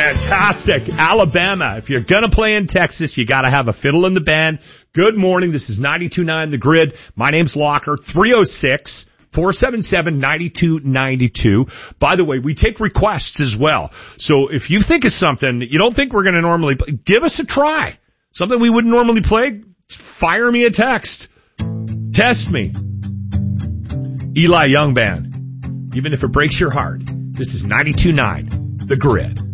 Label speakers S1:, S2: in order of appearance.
S1: Fantastic. Alabama. If you're going to play in Texas, you got to have a fiddle in the band. Good morning. This is 92.9 The Grid. My name's Locker. 306-477-9292. By the way, we take requests as well. So if you think of something you don't think we're going to normally play, give us a try. Something we wouldn't normally play, fire me a text. Test me. Eli Young Band. Even if it breaks your heart. This is 92.9 The Grid.